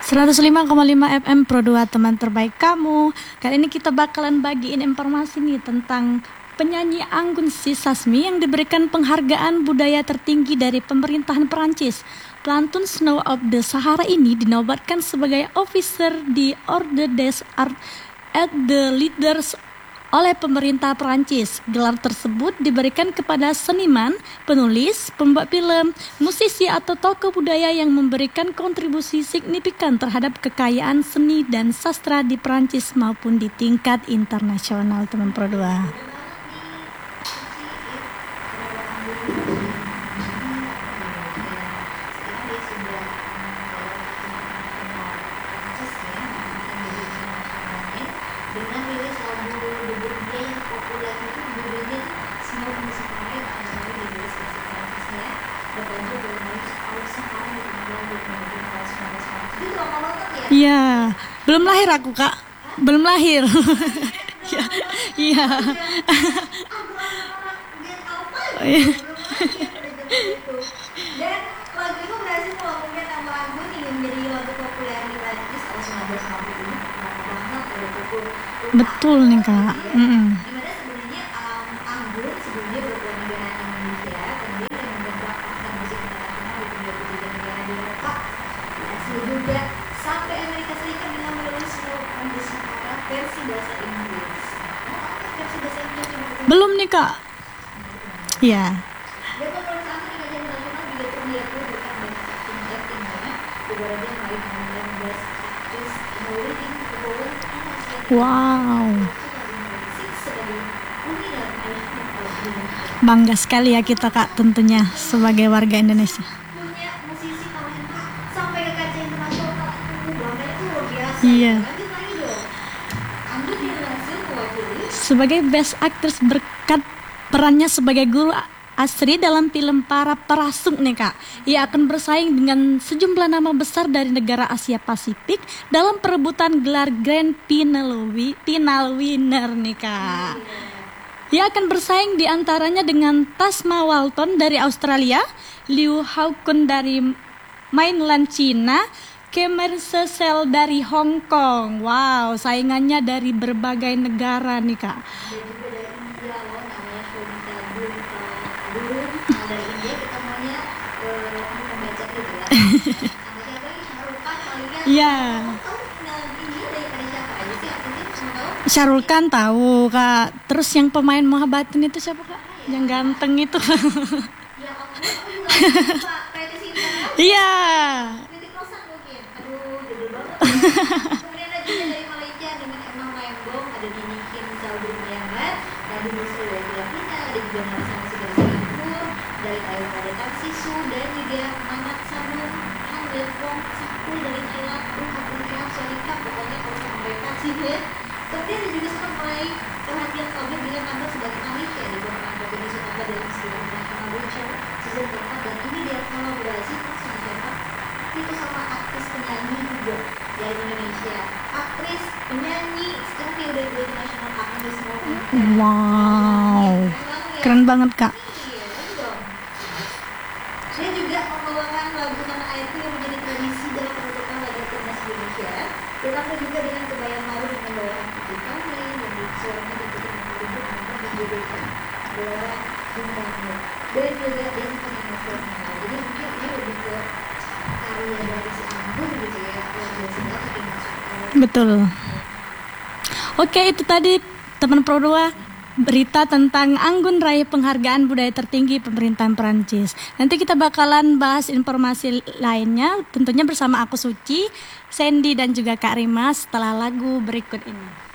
105,5 FM Pro 2, teman terbaik kamu. Kali ini kita bakalan bagiin informasi nih tentang penyanyi Anggun C. Sasmi yang diberikan penghargaan budaya tertinggi dari pemerintahan Perancis. Pelantun Snow of the Sahara ini dinobatkan sebagai officer di Ordre des Arts et des Leaders oleh pemerintah Perancis. Gelar tersebut diberikan kepada seniman, penulis, pembuat film, musisi atau tokoh budaya yang memberikan kontribusi signifikan terhadap kekayaan seni dan sastra di Perancis maupun di tingkat internasional, teman Pro 2. Dengan rilis lagu debut dia yang populer itu judulnya Snow in the Sahara yang akan selalu dirilis versi Perancisnya bertajuk Bermain Aus Sahara di tanggal 25 tahun 1900. Itu lama banget ya? Iya, belum lahir aku Kak, belum lahir. Iya. Dan lagu itu berhasil melakukan nama Anggun yang menjadi lagu populer di Perancis tahun 1950 ini. Betul nih Kak. Dimana sebenarnya Anggun sebelumnya berwarga negara Indonesia, kemudian yang mendobrak pasar musik internasional di 33 negara di Eropa, di Asia juga, sampai Amerika Serikat dengan merilis Snow on the Sahara versi bahasa Inggris. Versi bahasa Inggris Belum nih Kak. Iya. Dan pemeriksaan di kajian internasional juga terlihat berkat banyak acting-actingnya, beberapa dia meraih penghargaan Best Actress in a Leading Role. Wow. Bangga sekali ya kita Kak tentunya sebagai warga Indonesia. Punya musisi namanya Kak sampai ke kaca internasional, bangganya itu luar biasa. Iya. Lanjut lagi dong. Anggun berhasil mewakili Sebagai Best Actress berkat perannya sebagai guru Asri dalam film Para Perasuk nih Kak. Ia akan bersaing dengan sejumlah nama besar dari negara Asia Pasifik dalam perebutan gelar Grand Final Winner nih Kak. Ia akan bersaing diantaranya dengan Tasma Walton dari Australia, Liu Haokun dari mainland China, Kemer Cecil dari Hong Kong. Wow, saingannya dari berbagai negara nih Kak. dan juga dari India loh, namanya Shobita dulu dari India kita maunya membaca gitu ya. Sama siapa lagi? Shahrukh Khan palingan. Iya. Kamu kenal India daripada siapa aja sih? Artinya kamu tahu? Syahrul Khan tahu Kak. Terus yang pemain Mohabatin itu siapa Kak? Yang ganteng itu. Ya aku juga lupa. Pretty Sinta. Iya. Titik Rosak mungkin. Aduh, judul banget. Kemudian ada juga dari Malaysia dengan Emma Mayembong, ada Nini Kim Zaldun Myanmar, Nadi Musri dari Filipina, ada juga Marisa Masih dari Singapura, dari Taiwan ada Tan Sisu, dan juga Manat Sanun Han Wei Fong Sakul dari Thailand. Aku dikira sorry Kak, pokoknya kalau sama mereka sih ya. Kemudian ada juga sempat meraih perhatian publik dengan tampil sebagai Alicia di program Indonesia Tanpa dari Festival International Witcher season keempat, dan ini dia kolaborasi sama siapa? Itu sama aktris penyanyi juga dari Indonesia, aktris penyanyi sekarang dia udah international aktris semua. Wow. Keren banget Kak. Iya, itu dong. Dia juga membawakan lagu tanah airku yang menjadi tradisi dalam penutupan laga timnas Indonesia. Ditambah juga dengan kebaya maru dengan bawahan putih kami yang disuarakan di putih menunjuk untuk dijadikan bawahan bintangnya. Dan juga dia sempat emosional. Jadi mungkin ini lebih ke karya dari si Anggun gitu ya, yang biasanya dimasukkan. Betul. Oke, itu tadi teman Pro 2 berita tentang Anggun raih penghargaan budaya tertinggi pemerintahan Perancis. Nanti kita bakalan bahas informasi lainnya tentunya bersama aku Suci, Sandy dan juga Kak Rima setelah lagu berikut ini.